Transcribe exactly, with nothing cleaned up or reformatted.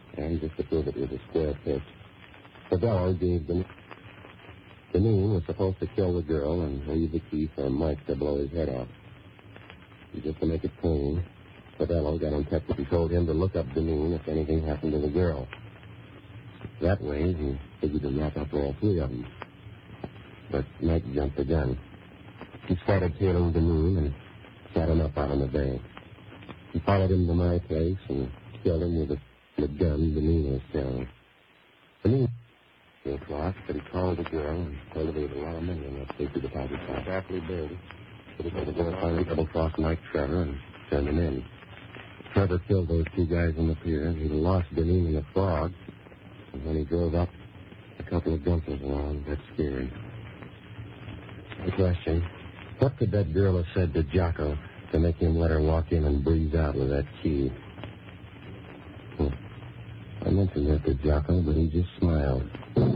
And just to prove it with a square pitch, Fidello gave the... Deneen was supposed to kill the girl and leave the key for Mike to blow his head off. Just to make it clean, Fidello got in touch and told him to look up Deneen if anything happened to the girl. That way, he figured to knock up all three of them. But Mike jumped the gun. He started tailing Deneen and sat him up out on the bay. He followed him to my place and killed him with the, the gun Deneen was carrying. Deneen o'clock, but he called the girl and told her there was a lot of money in that safety deposit box. Awfully big. But he said the girl finally double-crossed Mike Trevor and turned him in. Trevor killed those two guys on the pier, and he lost Deneen in the fog. And when he drove up, a couple of jumpers along. That scared him. The question, what could that girl have said to Jocko to make him let her walk in and breeze out with that key? Hmm. I mentioned that to Jocko, but he just smiled.